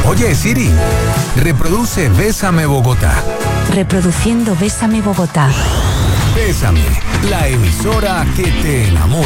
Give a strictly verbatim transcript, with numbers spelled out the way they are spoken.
Oye, Siri, reproduce Bésame Bogotá. Reproduciendo Bésame Bogotá. Bésame, la emisora que te enamora.